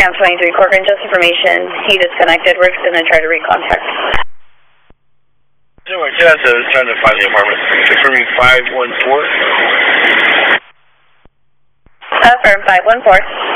Cam 23, Corcoran, just information. He disconnected. We're going to try to recontact. Anyway, 10 is trying to find the apartment. Confirming 514. Affirm 514.